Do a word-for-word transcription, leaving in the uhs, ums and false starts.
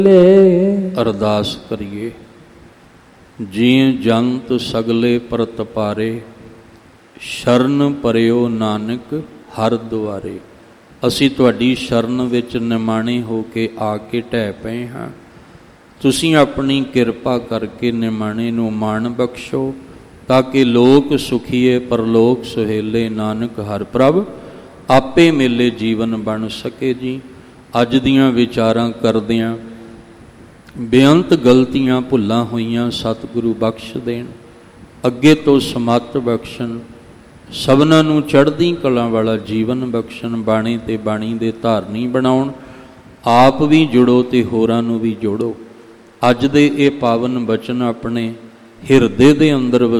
ਅਰਦਾਸ ਕਰੀਏ। ਜੀਅ ਜੰਤ ਸਗਲੇ ਪ੍ਰਤਪਾਰੇ, ਸ਼ਰਨ ਪਰਿਓ ਨਾਨਕ ਹਰ ਦੁਆਰੇ। ਅਸੀਂ ਤੁਹਾਡੀ ਸ਼ਰਨ ਵਿੱਚ ਨਿਮਾਣੇ ਹੋ ਕੇ ਆ ਕੇ ਢਹਿ ਪਏ ਹਾਂ। ਤੁਸੀਂ ਆਪਣੀ ਕਿਰਪਾ ਕਰਕੇ ਨਿਮਾਣੇ ਨੂੰ ਮਾਣ ਬਖਸ਼ੋ, ਤਾਂ ਕਿ ਲੋਕ ਸੁਖੀਏ ਪਰਲੋਕ ਸੁਹੇਲੇ, ਨਾਨਕ ਹਰ ਪ੍ਰਭ ਆਪੇ ਮੇਲੇ ਜੀਵਨ ਬਣ ਸਕੇ ਜੀ। ਅੱਜ ਦੀਆਂ ਵਿਚਾਰਾਂ ਕਰਦਿਆਂ ਬੇਅੰਤ ਗਲਤੀਆਂ ਭੁੱਲਾਂ ਹੋਈਆਂ ਸਤਿਗੁਰੂ ਬਖਸ਼ ਦੇਣ, ਅੱਗੇ ਤੋਂ ਸਮੱਤ ਬਖਸ਼ਣ, ਸਭਨਾਂ ਨੂੰ ਚੜ੍ਹਦੀ ਕਲਾ ਵਾਲਾ ਜੀਵਨ ਬਖਸ਼ਣ, ਬਾਣੀ ਤੇ ਬਾਣੀ ਦੇ ਧਾਰਨੀ ਬਣਾਉਣ। ਆਪ ਵੀ ਜੁੜੋ ਤੇ ਹੋਰਾਂ ਨੂੰ ਵੀ ਜੋੜੋ। ਅੱਜ ਦੇ ਇਹ ਪਾਵਨ ਬਚਨ ਆਪਣੇ ਹਿਰਦੇ ਦੇ ਅੰਦਰ